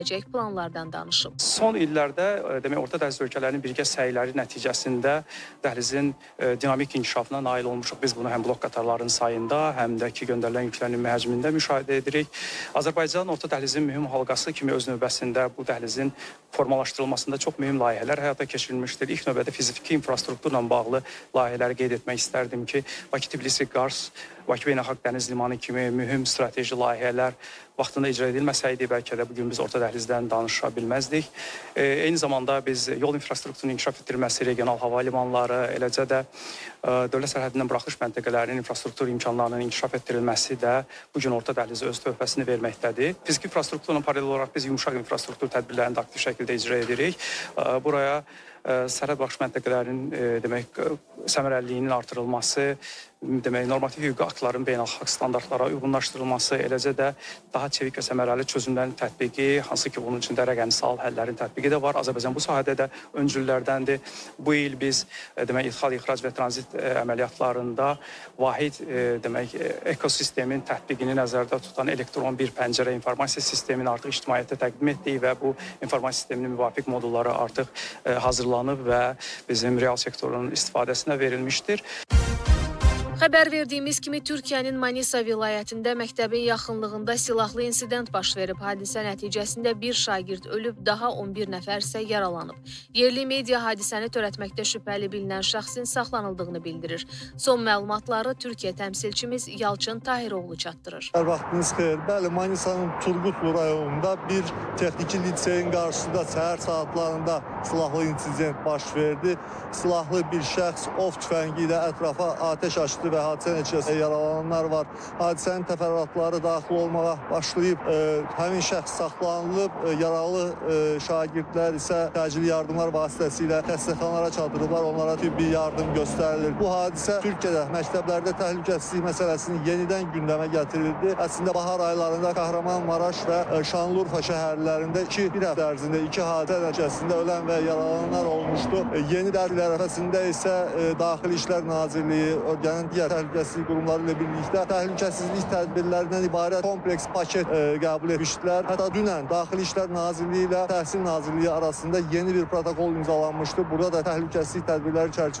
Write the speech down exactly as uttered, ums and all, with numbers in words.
planlardan danışıb. Son illərdə demək Orta Dəhliz ölkələrinin birgə səyləri nəticəsində dəhlizin dinamik inkişafına nail olmuşuq. Biz bunu həm blok qatarların sayında, həm də ki göndərilən yüklərin həcmində müşahidə edirik. Azərbaycan Orta Dəhlizin mühüm halqası kimi öz növbəsində bu dəhlizin formalaşdırılmasında çox mühüm layihələr həyata keçirilmişdir. İlk növbədə fiziki infrastrukturla bağlı layihələri qeyd etmək istərdim ki, Bakı-Tbilisi-Qars, Bakı Beynəlxalq Dəniz Limanı kimi mühüm strateji layihələr vaxtında icra edilməsəydi, bəlkə də bugün biz Orta Dəhlizdən danışa bilməzdik. E, eyni zamanda biz yol infrastrukturunun inkişaf etdirilməsi, regional hava limanları, eləcə də e, dövlət sərhədindən buraxılış məntəqələrinin infrastruktur imkanlarının inkişaf etdirilməsi də bugün Orta Dəhlizə öz töhfəsini verməkdədir. Fiziki infrastrukturla paralel olaraq biz yumuşaq infrastruktur tədbirlərini də aktiv şəkildə icra edirik. E, buraya e, sərhəd buraxılış məntəqələrinin e, demək səmərəliliyinin artırılması, demək normativ hüquqi aktların beynəlxalq standartlara uyğunlaşdırılması, eləcə də daha çevik və səmərəli çözümlərin tətbiqi, hansı ki bunun içində rəqəmsal həllərin tətbiqi də var. Azərbaycan bu sahədə də öncüllərdəndir. Bu il biz demək ixal, ixrac və tranzit əməliyyatlarında vahid demək ekosistemin tətbiqini nəzərdə tutan elektron bir pəncərə informasiya sistemini artıq ictimaiyyətə təqdim etdik və bu informasiya sisteminin müvafiq modulları artıq hazırlanıb və bizim real sektorun istifadəsinə verilmişdir. Xəbər verdiyimiz kimi Türkiyənin Manisa vilayətində məktəbin yaxınlığında silahlı insident baş verib. Hadisə nəticəsində bir şagird ölüb, daha on bir nəfər isə yaralanıb. Yerli media hadisəni törətməkdə şübhəli bilinən şəxsin saxlanıldığını bildirir. Son məlumatları Türkiyə təmsilçimiz Yalçın Tahiroğlu çatdırır. Hər vaxtınız xeyir. Bəli, Manisanın Turqutlu rayonunda bir texniki liseyin qarşısında səhər saatlarında silahlı insident baş verdi. Silahlı bir şəxs ov tüfəngi ilə ətrafa atəş açdı və hadisə nəticəsində yaralananlar var. Hadisənin təfərrüatları daxil olmağa başlayıb. E, həmin şəxs saxlanılıb, e, yaralı e, şagirdlər isə təcili yardımlar vasitəsilə xəstəxanalara çatdırılırlar, onlara tibbi yardım göstərilir. Bu hadisə Türkiyədə məktəblərdə təhlükəsizlik məsələsini yenidən gündəmə gətirildi. Əslində bahar aylarında Kahramanmaraş və e, Şanlıurfa şəhərlərində iki bir həftə ərzində iki hadisə nəticəsində ölən və yaralananlar olmuşdu. E, yeni dərgilər arasında isə e, Daxili İşlər Nazirliyi, ölkənin digər təhlükəsizlik qurumları ilə birlikdə təhlükəsizlik tədbirlərindən ibarət kompleks paket e, qəbul etmişdilər. Hətta dünən Daxili İşlər Nazirliyi ilə Təhsil Nazirliyi arasında yeni bir protokol imzalanmışdı. Burada da təhlükəsizlik tədbirləri çərçivəsində